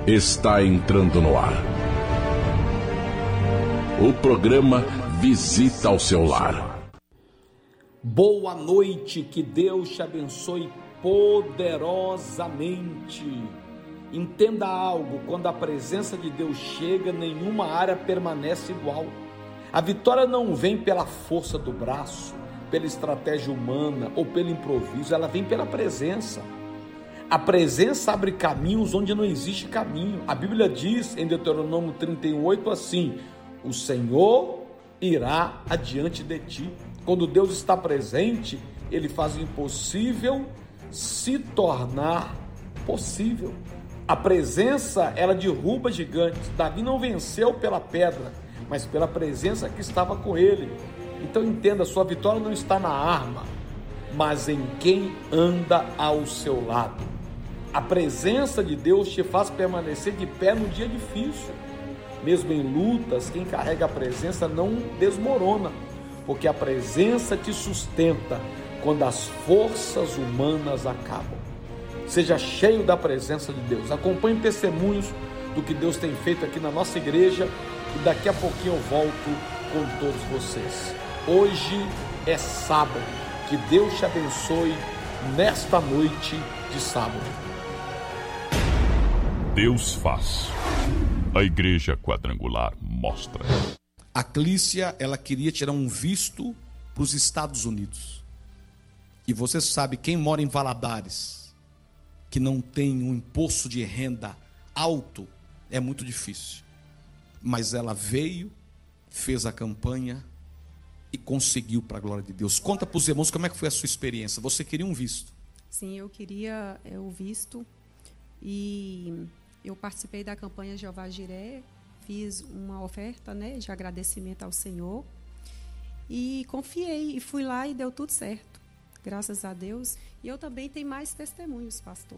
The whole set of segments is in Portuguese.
está entrando no ar. O programa Visita ao Seu Lar. Boa noite, que Deus te abençoe poderosamente. Entenda algo: quando a presença de Deus chega, nenhuma área permanece igual. A vitória não vem pela força do braço, pela estratégia humana ou pelo improviso, ela vem pela presença. A presença abre caminhos onde não existe caminho. A Bíblia diz em Deuteronômio 31:8 assim: o Senhor irá adiante de ti. Quando Deus está presente, Ele faz o impossível se tornar possível. A presença, ela derruba gigantes. Davi não venceu pela pedra, mas pela presença que estava com ele. Então entenda, sua vitória não está na arma, mas em quem anda ao seu lado. A presença de Deus te faz permanecer de pé no dia difícil. Mesmo em lutas, quem carrega a presença não desmorona, porque a presença te sustenta quando as forças humanas acabam. Seja cheio da presença de Deus. Acompanhe testemunhos do que Deus tem feito aqui na nossa igreja e daqui a pouquinho eu volto com todos vocês. Hoje é sábado. Que Deus te abençoe nesta noite de sábado. Deus faz. A Igreja Quadrangular mostra. A Clícia, ela queria tirar um visto para os Estados Unidos. E você sabe, quem mora em Valadares, que não tem um imposto de renda alto, é muito difícil. Mas ela veio, fez a campanha e conseguiu, para a glória de Deus. Conta para os irmãos como é que foi a sua experiência. Você queria um visto? Sim, eu queria o visto. E eu participei da campanha Jeová Jiré, fiz uma oferta, né, de agradecimento ao Senhor. E confiei, e fui lá e deu tudo certo. Graças a Deus. E eu também tenho mais testemunhos, pastor.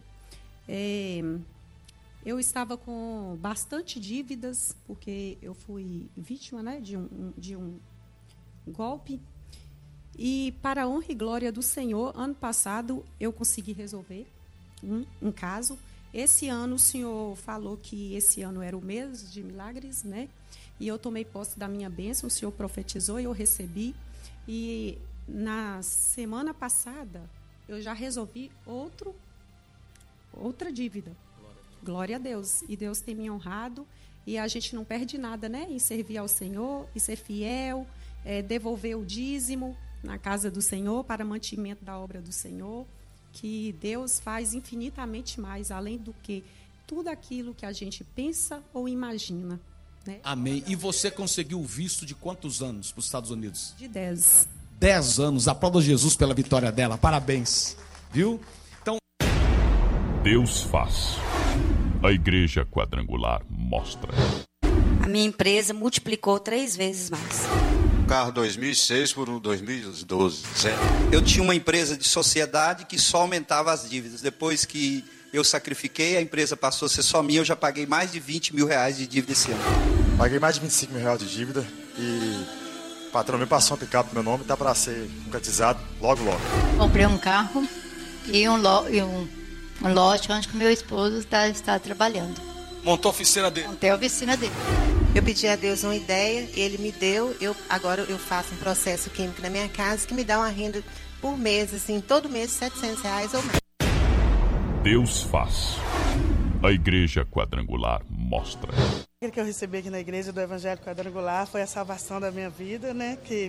Eu estava com bastante dívidas, porque eu fui vítima, né, de um golpe. E para a honra e glória do Senhor, ano passado eu consegui resolver um caso. Esse ano o Senhor falou que esse ano era o mês de milagres, né? E eu tomei posse da minha bênção, o Senhor profetizou e eu recebi. E na semana passada eu já resolvi outra dívida. Glória a Deus. E Deus tem me honrado e a gente não perde nada, né? Em servir ao Senhor, e ser fiel, devolver o dízimo na casa do Senhor para mantimento da obra do Senhor, que Deus faz infinitamente mais, além do que tudo aquilo que a gente pensa ou imagina, né? Amém. E você conseguiu o visto de quantos anos para os Estados Unidos? De 10. 10 anos. Aplauda Jesus pela vitória dela. Parabéns. Viu? Então, Deus faz. A Igreja Quadrangular mostra. A minha empresa multiplicou 3 vezes mais. Carro 2006 por um 2012. Certo? Eu tinha uma empresa de sociedade que só aumentava as dívidas. Depois que eu sacrifiquei, a empresa passou a ser só minha. Eu já paguei mais de 20 mil reais de dívida esse ano. Paguei mais de 25 mil reais de dívida e o patrão me passou uma picape no meu nome, tá para ser concretizado logo. Comprei um carro e um lote onde o meu esposo está trabalhando. montou a oficina dele. Montei a oficina dele. Eu pedi a Deus uma ideia, ele me deu, agora eu faço um processo químico na minha casa que me dá uma renda por mês, assim, todo mês R$700 ou mais. Deus faz. A Igreja Quadrangular mostra. O que eu recebi aqui na Igreja do Evangelho Quadrangular foi a salvação da minha vida, né? Que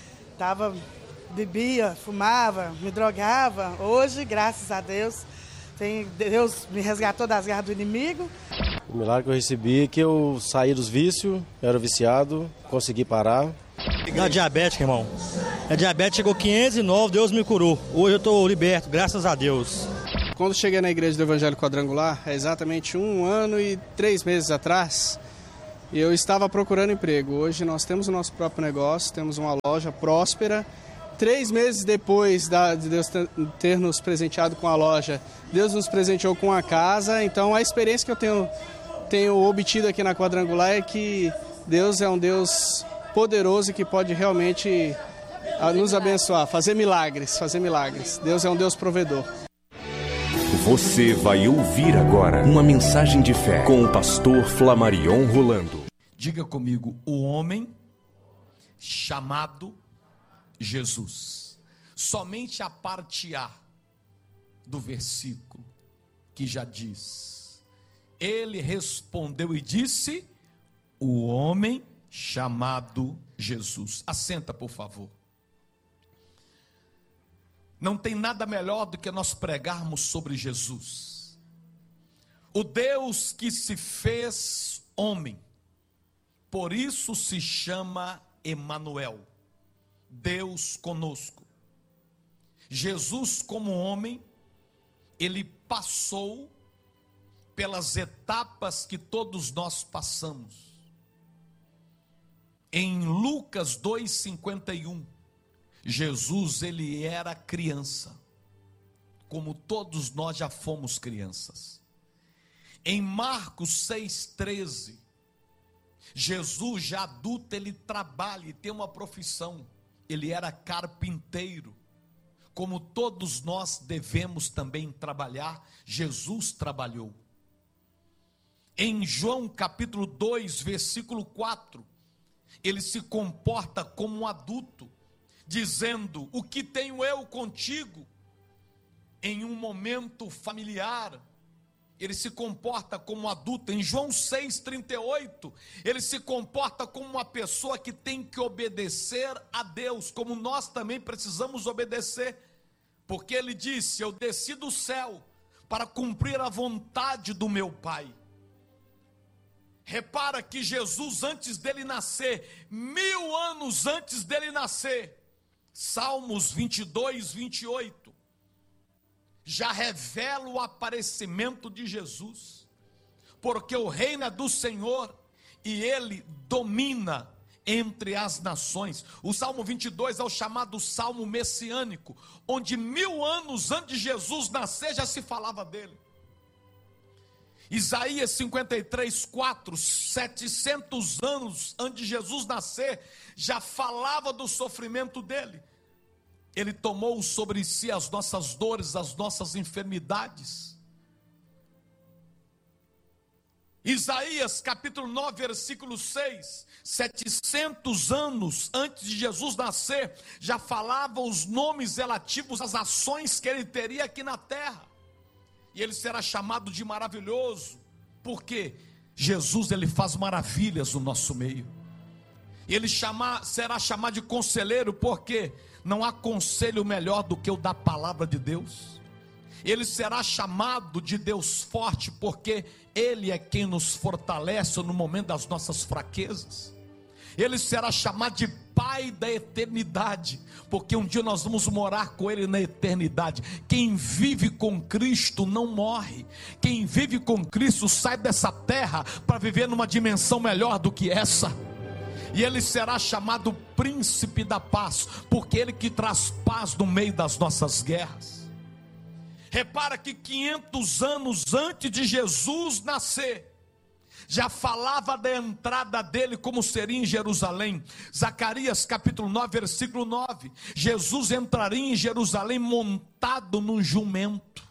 bebia, fumava, me drogava. Hoje, graças a Deus, Deus me resgatou das garras do inimigo. O milagre que eu recebi é que eu saí dos vícios, era viciado, consegui parar. É diabético, irmão. A diabetes chegou 509, Deus me curou. Hoje eu estou liberto, graças a Deus. Quando cheguei na Igreja do Evangelho Quadrangular, é exatamente 1 ano e 3 meses atrás, eu estava procurando emprego. Hoje nós temos o nosso próprio negócio, temos uma loja próspera. 3 meses depois de Deus ter nos presenteado com a loja, Deus nos presenteou com a casa. Então a experiência que eu tenho obtido aqui na Quadrangular é que Deus é um Deus poderoso e que pode realmente nos abençoar, fazer milagres. Deus é um Deus provedor. O Você vai ouvir agora uma mensagem de fé com o pastor Flamarion Rolando. Diga comigo, o homem chamado Jesus. Somente a parte A do versículo que já diz: ele respondeu e disse, o homem chamado Jesus. Assenta, por favor. Não tem nada melhor do que nós pregarmos sobre Jesus, o Deus que se fez homem. Por isso se chama Emanuel, Deus conosco. Jesus, como homem, ele passou pelas etapas que todos nós passamos. Em Lucas 2:51, Jesus, ele era criança, como todos nós já fomos crianças. Em Marcos 6:13, Jesus, já adulto, ele trabalha e tem uma profissão. Ele era carpinteiro, como todos nós devemos também trabalhar. Jesus trabalhou. Em João capítulo 2, versículo 4, ele se comporta como um adulto, dizendo, o que tenho eu contigo? Em um momento familiar, ele se comporta como um adulto. Em João 6,38, ele se comporta como uma pessoa que tem que obedecer a Deus, como nós também precisamos obedecer, porque ele disse, eu desci do céu para cumprir a vontade do meu Pai. Repara que Jesus, antes dele nascer, 1000 anos antes dele nascer, Salmos 22:28, já revela o aparecimento de Jesus, porque o reino é do Senhor e ele domina entre as nações. O Salmo 22 é o chamado Salmo messiânico, onde 1000 anos antes de Jesus nascer já se falava dele. Isaías 53:4, 700 anos antes de Jesus nascer, já falava do sofrimento dele. Ele tomou sobre si as nossas dores, as nossas enfermidades. Isaías capítulo 9, versículo 6, 700 anos antes de Jesus nascer, já falava os nomes relativos às ações que ele teria aqui na terra. E ele será chamado de maravilhoso, porque Jesus, ele faz maravilhas no nosso meio. Ele será chamado de conselheiro, porque não há conselho melhor do que o da palavra de Deus. Ele será chamado de Deus forte, porque ele é quem nos fortalece no momento das nossas fraquezas. Ele será chamado de Pai da eternidade, porque um dia nós vamos morar com ele na eternidade. Quem vive com Cristo não morre. Quem vive com Cristo sai dessa terra para viver numa dimensão melhor do que essa. E ele será chamado Príncipe da Paz, porque ele que traz paz no meio das nossas guerras. Repara que 500 anos antes de Jesus nascer, já falava da entrada dele, como seria em Jerusalém. Zacarias capítulo 9, versículo 9, Jesus entraria em Jerusalém montado num jumento.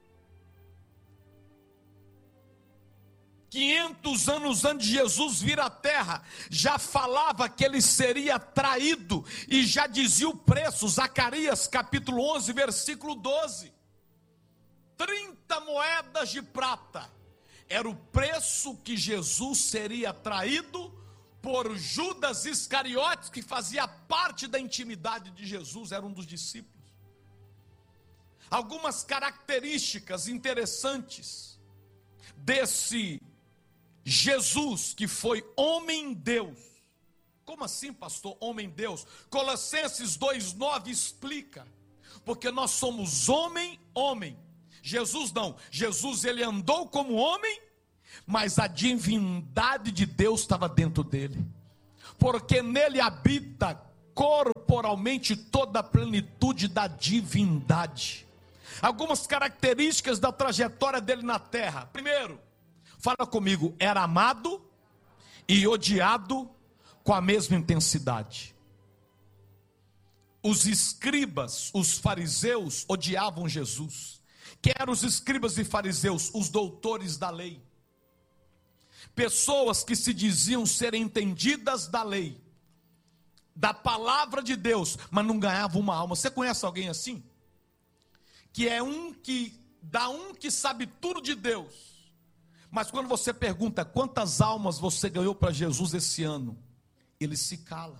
500 anos antes de Jesus vir à terra, já falava que ele seria traído, e já dizia o preço. Zacarias capítulo 11, versículo 12, 30 moedas de prata era o preço que Jesus seria traído por Judas Iscariotes, que fazia parte da intimidade de Jesus, era um dos discípulos. Algumas características interessantes desse Jesus que foi homem-deus. Como assim, pastor, homem-deus? Colossenses 2:9 explica, porque nós somos homem. Jesus não, Jesus ele andou como homem, mas a divindade de Deus estava dentro dele, porque nele habita corporalmente toda a plenitude da divindade. Algumas características da trajetória dele na terra. Primeiro, fala comigo, era amado e odiado com a mesma intensidade. Os escribas, os fariseus odiavam Jesus, quer os escribas e fariseus, os doutores da lei. Pessoas que se diziam ser entendidas da lei, da palavra de Deus, mas não ganhavam uma alma. Você conhece alguém assim? Que é um que sabe tudo de Deus, mas quando você pergunta quantas almas você ganhou para Jesus esse ano, ele se cala.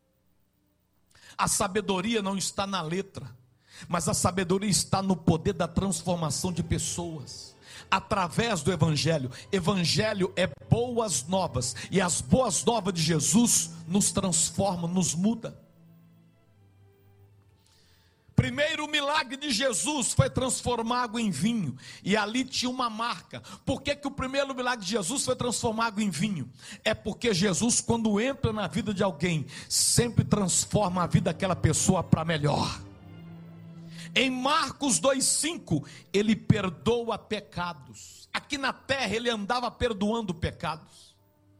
A sabedoria não está na letra, mas a sabedoria está no poder da transformação de pessoas, através do Evangelho. Evangelho é boas novas, e as boas novas de Jesus nos transformam, nos muda. Primeiro, o milagre de Jesus foi transformar água em vinho, e ali tinha uma marca. Por que o primeiro milagre de Jesus foi transformar água em vinho? É porque Jesus, quando entra na vida de alguém, sempre transforma a vida daquela pessoa para melhor. Em Marcos 2,5, ele perdoa pecados. Aqui na terra ele andava perdoando pecados.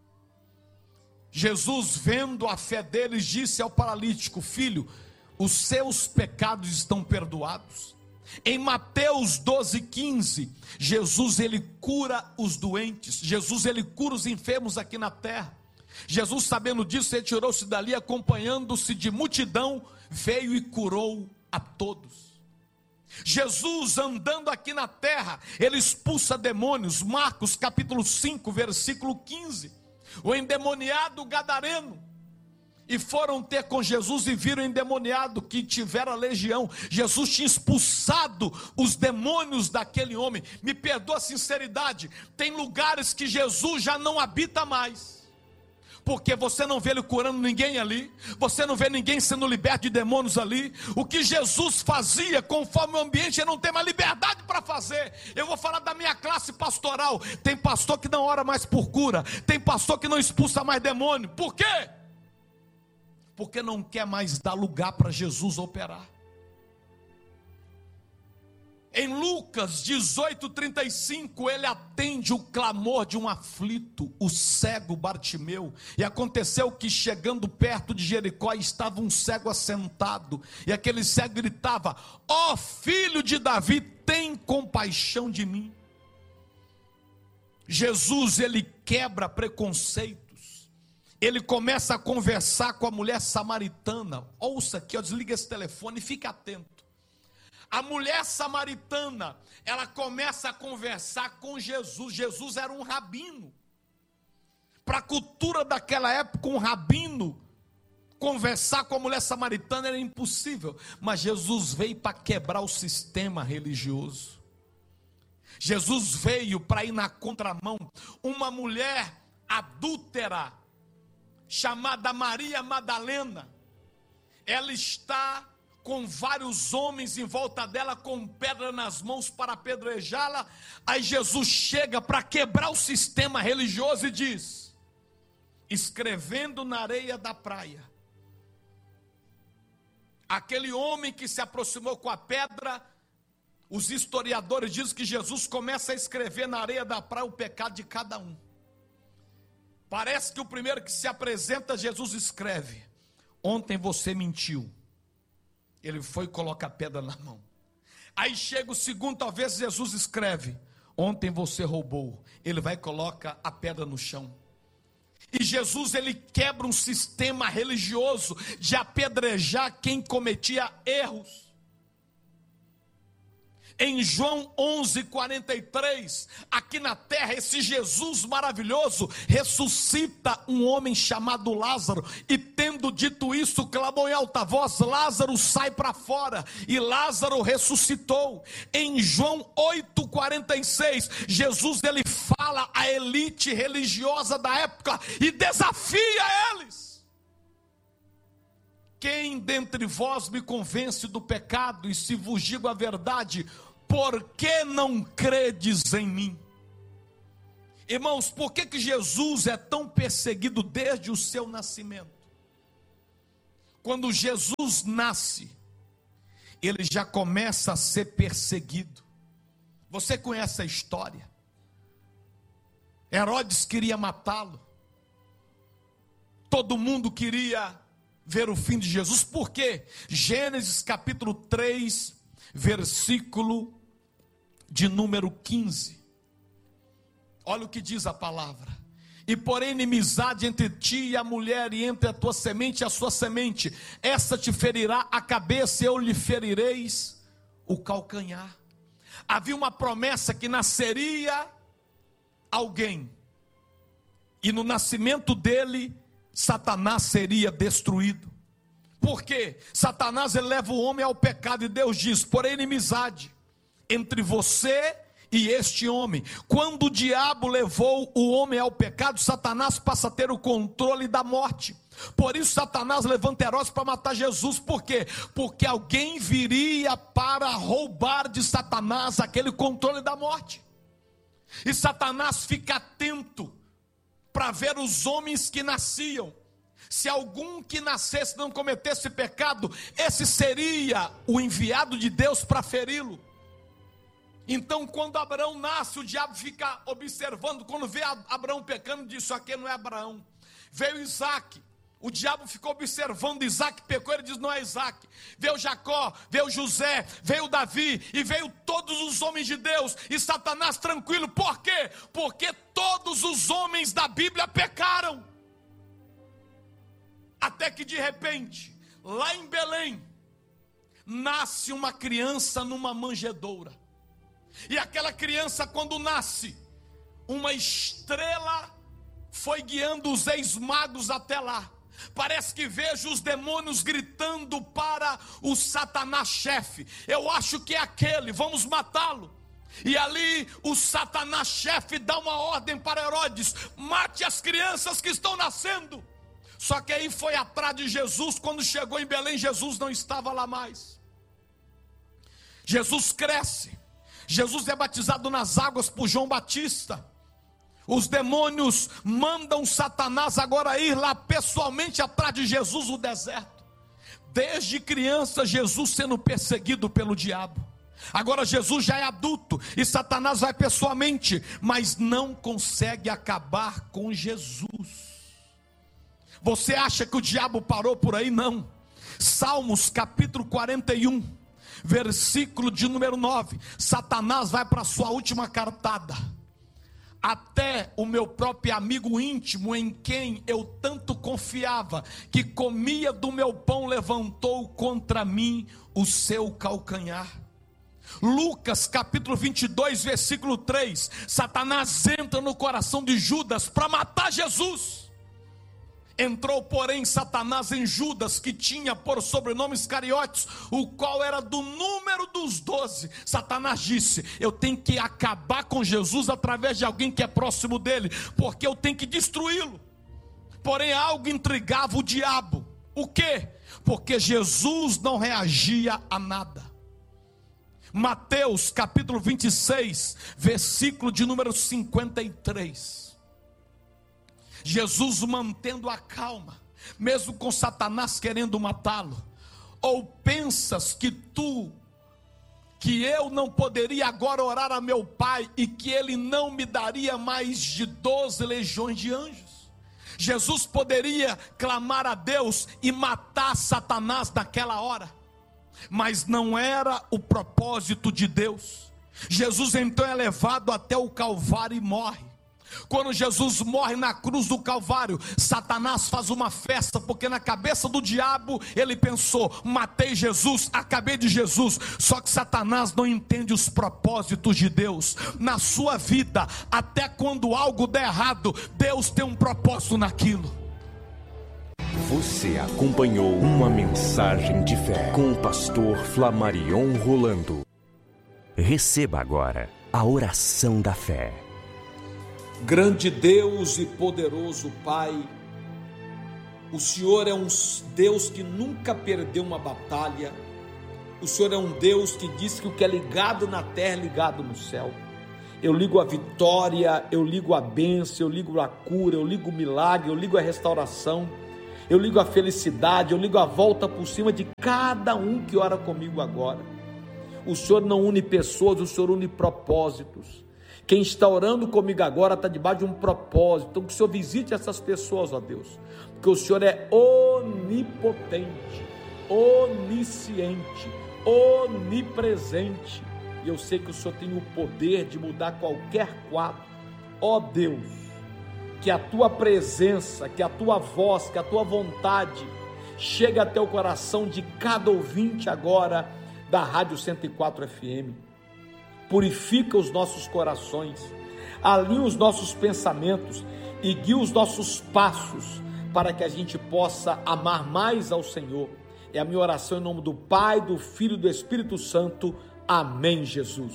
Jesus, vendo a fé deles, disse ao paralítico: filho, os seus pecados estão perdoados. Em Mateus 12,15, Jesus ele cura os doentes. Jesus ele cura os enfermos aqui na terra. Jesus, sabendo disso, retirou-se dali, acompanhando-se de multidão, veio e curou a todos. Jesus, andando aqui na terra, ele expulsa demônios. Marcos capítulo 5, versículo 15. O endemoniado gadareno, e foram ter com Jesus e viram o endemoniado que tivera legião. Jesus tinha expulsado os demônios daquele homem. Me perdoa a sinceridade, tem lugares que Jesus já não habita mais, porque você não vê ele curando ninguém ali, você não vê ninguém sendo liberto de demônios ali. O que Jesus fazia, conforme o ambiente, ele não tem mais liberdade para fazer. Eu vou falar da minha classe pastoral. Tem pastor que não ora mais por cura, tem pastor que não expulsa mais demônio. Por quê? Porque não quer mais dar lugar para Jesus operar. Em Lucas 18:35, ele atende o clamor de um aflito, o cego Bartimeu. E aconteceu que, chegando perto de Jericó, estava um cego assentado, e aquele cego gritava: ó filho de Davi, tem compaixão de mim. Jesus, ele quebra preconceitos. Ele começa a conversar com a mulher samaritana. Ouça aqui, desliga esse telefone e fique atento. A mulher samaritana, ela começa a conversar com Jesus. Jesus era um rabino. Para a cultura daquela época, um rabino conversar com a mulher samaritana era impossível. Mas Jesus veio para quebrar o sistema religioso. Jesus veio para ir na contramão. Uma mulher adúltera, chamada Maria Madalena, ela está com vários homens em volta dela, com pedra nas mãos para apedrejá-la. Aí Jesus chega para quebrar o sistema religioso e diz, escrevendo na areia da praia. Aquele homem que se aproximou com a pedra, os historiadores dizem que Jesus começa a escrever na areia da praia o pecado de cada um. Parece que o primeiro que se apresenta, Jesus escreve: ontem você mentiu. Ele foi e coloca a pedra na mão. Aí chega o segundo, talvez Jesus escreve: ontem você roubou. Ele vai e coloca a pedra no chão. E Jesus, ele quebra um sistema religioso de apedrejar quem cometia erros. Em João 11:43, aqui na terra, esse Jesus maravilhoso ressuscita um homem chamado Lázaro, e tendo dito isso, clamou em alta voz: Lázaro, sai para fora. E Lázaro ressuscitou. Em João 8:46, Jesus, ele fala à elite religiosa da época e desafia eles: quem dentre vós me convence do pecado? E se vos digo a verdade, por que não credes em mim? Irmãos, por que Jesus é tão perseguido desde o seu nascimento? Quando Jesus nasce, ele já começa a ser perseguido. Você conhece a história? Herodes queria matá-lo. Todo mundo queria ver o fim de Jesus. Por quê? Gênesis capítulo 3, versículo de número 15. Olha o que diz a palavra. E porém inimizade entre ti e a mulher, e entre a tua semente e a sua semente. Essa te ferirá a cabeça, e eu lhe ferireis o calcanhar. Havia uma promessa que nasceria alguém. E no nascimento dele, Satanás seria destruído. Por quê? Satanás eleva o homem ao pecado, e Deus diz: porém inimizade entre você e este homem. Quando o diabo levou o homem ao pecado, Satanás passa a ter o controle da morte. Por isso Satanás levanta Herodes para matar Jesus. Por quê? Porque alguém viria para roubar de Satanás aquele controle da morte. E Satanás fica atento para ver os homens que nasciam. Se algum que nascesse não cometesse pecado, esse seria o enviado de Deus para feri-lo. Então, quando Abraão nasce, o diabo fica observando. Quando vê Abraão pecando, diz: isso aqui não é Abraão. Veio Isaac, o diabo ficou observando. Isaac pecou, ele diz: não é Isaac. Veio Jacó, veio José, veio Davi, e veio todos os homens de Deus. E Satanás tranquilo. Por quê? Porque todos os homens da Bíblia pecaram. Até que de repente, lá em Belém, nasce uma criança numa manjedoura. E aquela criança, quando nasce, uma estrela foi guiando os ex-magos até lá. Parece que vejo os demônios gritando para o Satanás chefe: eu acho que é aquele, vamos matá-lo. E ali o Satanás chefe dá uma ordem para Herodes: mate as crianças que estão nascendo. Só que aí foi atrás de Jesus. Quando chegou em Belém, Jesus não estava lá mais. Jesus cresce. Jesus é batizado nas águas por João Batista. Os demônios mandam Satanás agora ir lá pessoalmente atrás de Jesus no deserto. Desde criança, Jesus sendo perseguido pelo diabo. Agora Jesus já é adulto e Satanás vai pessoalmente, mas não consegue acabar com Jesus. Você acha que o diabo parou por aí? Não. Salmos capítulo 41. Versículo de número 9. Satanás vai para a sua última cartada. Até o meu próprio amigo íntimo, em quem eu tanto confiava, que comia do meu pão, levantou contra mim o seu calcanhar. Lucas capítulo 22, versículo 3. Satanás entra no coração de Judas para matar Jesus. Entrou, porém, Satanás em Judas, que tinha por sobrenome Iscariotes, o qual era do número dos 12. Satanás disse: eu tenho que acabar com Jesus através de alguém que é próximo dele, porque eu tenho que destruí-lo. Porém, algo intrigava o diabo. O quê? Porque Jesus não reagia a nada. Mateus capítulo 26, versículo de número 53. Jesus mantendo a calma, mesmo com Satanás querendo matá-lo. Ou pensas que eu não poderia agora orar a meu Pai, e que Ele não me daria mais de 12 legiões de anjos? Jesus poderia clamar a Deus e matar Satanás naquela hora, mas não era o propósito de Deus. Jesus então é levado até o Calvário e morre. Quando Jesus morre na cruz do Calvário, Satanás faz uma festa, porque na cabeça do diabo ele pensou: matei Jesus, acabei de Jesus. Só que Satanás não entende os propósitos de Deus na sua vida. Até quando algo der errado, Deus tem um propósito naquilo. Você acompanhou uma mensagem de fé com o pastor Flamarion Rolando. Receba agora a oração da fé. Grande Deus e poderoso Pai, o Senhor é um Deus que nunca perdeu uma batalha. O Senhor é um Deus que diz que o que é ligado na terra é ligado no céu. Eu ligo a vitória, eu ligo a bênção, eu ligo a cura, eu ligo o milagre, eu ligo a restauração, eu ligo a felicidade, eu ligo a volta por cima de cada um que ora comigo agora. O Senhor não une pessoas, o Senhor une propósitos. Quem está orando comigo agora está debaixo de um propósito. Então que o Senhor visite essas pessoas, ó Deus, porque o Senhor é onipotente, onisciente, onipresente, e eu sei que o Senhor tem o poder de mudar qualquer quadro. Ó Deus, que a tua presença, que a tua voz, que a tua vontade chegue até o coração de cada ouvinte agora da Rádio 104 FM. Purifica os nossos corações, alinha os nossos pensamentos e guia os nossos passos para que a gente possa amar mais ao Senhor. É a minha oração em nome do Pai, do Filho e do Espírito Santo. Amém, Jesus.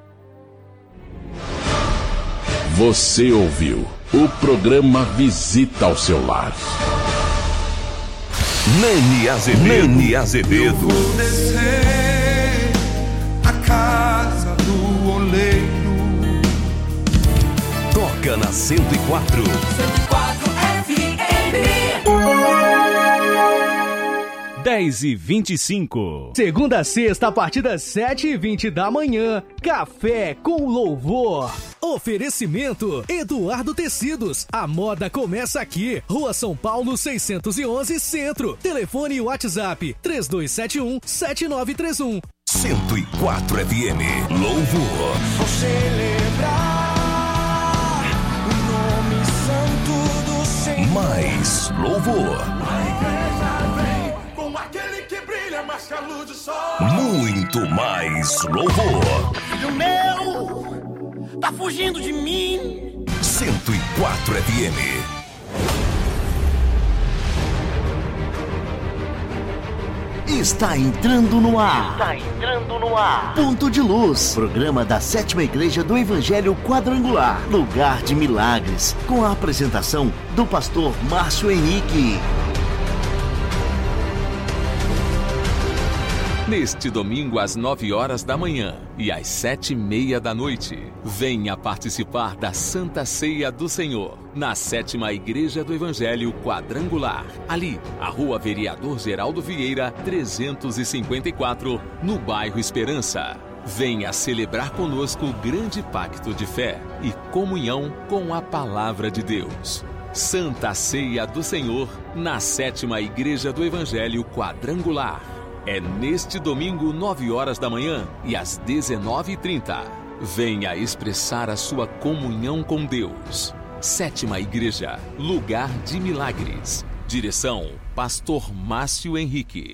Você ouviu o programa Visita ao Seu Lar. Nani Azevedo. Eu vou descer a casa do oleiro. Toca na 104. 104 FM. 10h25. Segunda a sexta, a partir das 7h20 da manhã, Café com Louvor. Oferecimento Eduardo Tecidos. A moda começa aqui. Rua São Paulo 611 Centro. Telefone e WhatsApp 3271-7931. 104 FM. Louvor. Vou celebrar o nome santo do Senhor. Mais louvor. A igreja vem com aquele que brilha mais que a luz do sol. Muito mais louvor. Filho meu, tá fugindo de mim. 104 FM. Está entrando no ar. Ponto de Luz, programa da 7ª Igreja do Evangelho Quadrangular, Lugar de Milagres, com a apresentação do pastor Márcio Henrique. Neste domingo às 9h da manhã e às 7h30 da noite, venha participar da Santa Ceia do Senhor, na 7ª Igreja do Evangelho Quadrangular, ali, a Rua Vereador Geraldo Vieira, 354, no bairro Esperança. Venha celebrar conosco o grande pacto de fé e comunhão com a Palavra de Deus. Santa Ceia do Senhor, na 7ª Igreja do Evangelho Quadrangular. É neste domingo, 9h da manhã e às 19h30. Venha expressar a sua comunhão com Deus. 7ª Igreja, Lugar de Milagres. Direção, Pastor Márcio Henrique.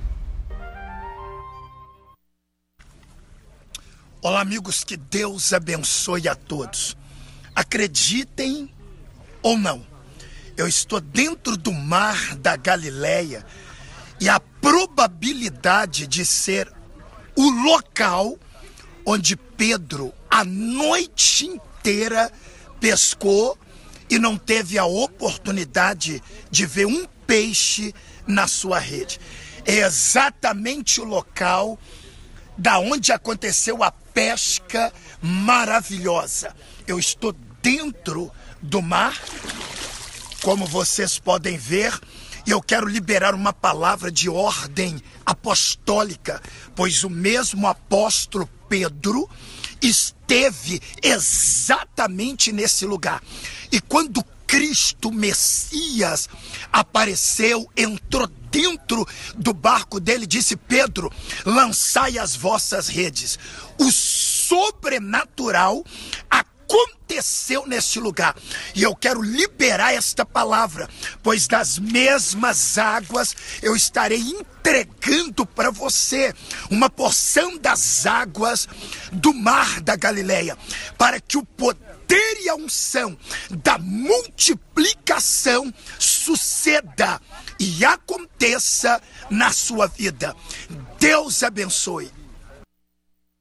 Olá, amigos, que Deus abençoe a todos. Acreditem ou não, eu estou dentro do mar da Galileia e a probabilidade de ser o local onde Pedro a noite inteira pescou e não teve a oportunidade de ver um peixe na sua rede. É exatamente o local da onde aconteceu a pesca maravilhosa. Eu estou dentro do mar, como vocês podem ver. Eu quero liberar uma palavra de ordem apostólica, pois o mesmo apóstolo Pedro esteve exatamente nesse lugar. E quando Cristo Messias apareceu, entrou dentro do barco dele, disse: Pedro, lançai as vossas redes. O sobrenatural aconteceu neste lugar, e eu quero liberar esta palavra, pois das mesmas águas eu estarei entregando para você uma porção das águas do mar da Galileia, para que o poder e a unção da multiplicação suceda e aconteça na sua vida. Deus abençoe.